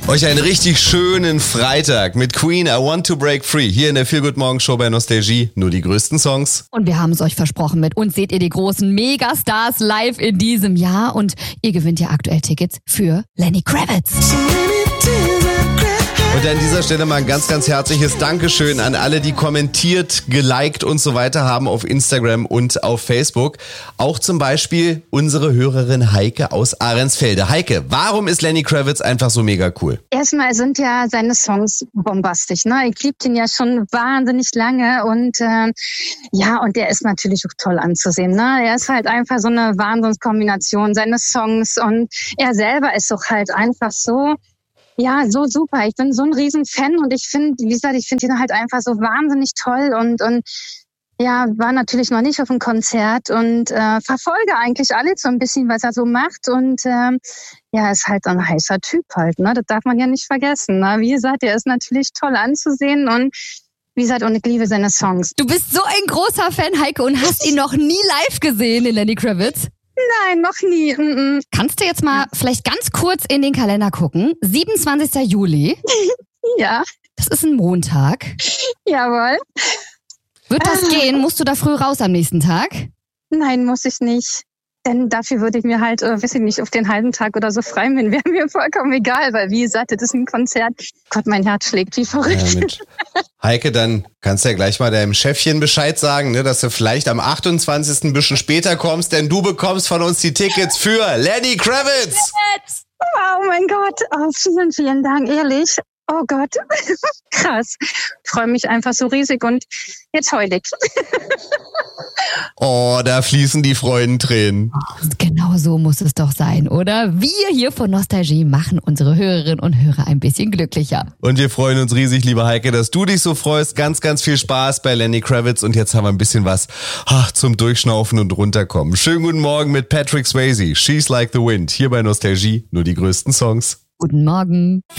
Euch einen richtig schönen Freitag mit Queen, I Want to Break Free. Hier in der Feel Good Morgen Show bei Nostalgie. Nur die größten Songs. Und wir haben es euch versprochen, mit uns seht ihr die großen Megastars live in diesem Jahr. Und ihr gewinnt ja aktuell Tickets für Lenny Kravitz. Und an dieser Stelle mal ein ganz, ganz herzliches Dankeschön an alle, die kommentiert, geliked und so weiter haben auf Instagram und auf Facebook. Auch zum Beispiel unsere Hörerin Heike aus Ahrensfelde. Heike, warum ist Lenny Kravitz einfach so mega cool? Erstmal sind ja seine Songs bombastisch, ne? Ich liebe ihn ja schon wahnsinnig lange und und der ist natürlich auch toll anzusehen, ne? Er ist halt einfach so eine Wahnsinnskombination, seine Songs, und er selber ist doch halt einfach so, ja, so super. Ich bin so ein riesen Fan und ich finde ihn halt einfach so wahnsinnig toll und ja, war natürlich noch nicht auf dem Konzert und verfolge eigentlich alles so ein bisschen, was er so macht, und ist halt ein heißer Typ halt, ne? Das darf man ja nicht vergessen, ne? Wie gesagt, er ist natürlich toll anzusehen und wie gesagt, und ich liebe seine Songs. Du bist so ein großer Fan, Heike, und hast ihn noch nie live gesehen, den Lenny Kravitz? Nein, noch nie. Kannst du jetzt mal vielleicht ganz kurz in den Kalender gucken? 27. Juli. Ja. Das ist ein Montag. Jawohl. Wird das gehen? Musst du da früh raus am nächsten Tag? Nein, muss ich nicht. Denn dafür würde ich mir halt, auf den halben Tag oder so frei nehmen. Wäre mir vollkommen egal, weil wie gesagt, das ist ein Konzert. Gott, mein Herz schlägt wie verrückt. Ja, Heike, dann kannst du ja gleich mal deinem Chefchen Bescheid sagen, ne, dass du vielleicht am 28. ein bisschen später kommst, denn du bekommst von uns die Tickets für Lenny Kravitz. Oh mein Gott, vielen, vielen Dank, ehrlich. Oh Gott, krass. Ich freue mich einfach so riesig und jetzt heul ich. Oh, da fließen die Freudentränen. Genau so muss es doch sein, oder? Wir hier von Nostalgie machen unsere Hörerinnen und Hörer ein bisschen glücklicher. Und wir freuen uns riesig, liebe Heike, dass du dich so freust. Ganz, ganz viel Spaß bei Lenny Kravitz. Und jetzt haben wir ein bisschen was zum Durchschnaufen und runterkommen. Schönen guten Morgen mit Patrick Swayze. She's Like the Wind. Hier bei Nostalgie. Nur die größten Songs. Guten Morgen.